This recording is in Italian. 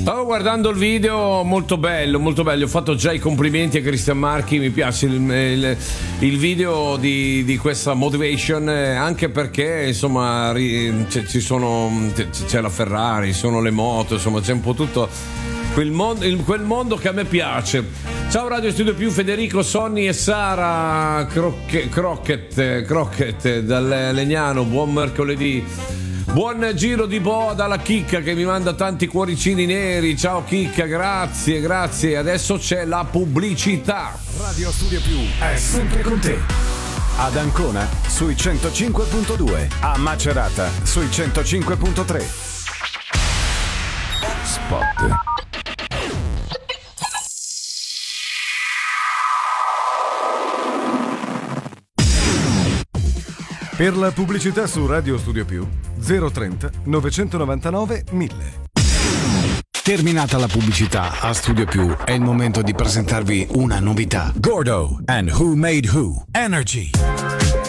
Stavo guardando il video, molto bello, molto bello. Ho fatto già i complimenti a Cristian Marchi. Mi piace il video di questa motivation, anche perché insomma c'è la Ferrari, sono le moto, insomma c'è un po' tutto quel mondo che a me piace. Ciao Radio Studio Più, Federico, Sonny e Sara Crockett dal Legnano. Buon mercoledì. Buon giro di boa dalla Chicca che mi manda tanti cuoricini neri. Ciao Chicca, grazie. Adesso c'è la pubblicità. Radio Studio Più è sempre con te. Ad Ancona sui 105.2, a Macerata sui 105.3. Spot. Per la pubblicità su Radio Studio Più 030 999 1000. Terminata la pubblicità a Studio Più, è il momento di presentarvi una novità. Gordo and Who Made Who Energy.